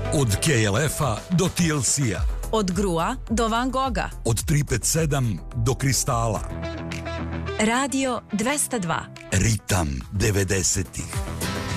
Od KLF-a do TLC-a. Od Grua do Van Gogha. Od 357 do Kristala. Radio 202. Ritam 90-ih.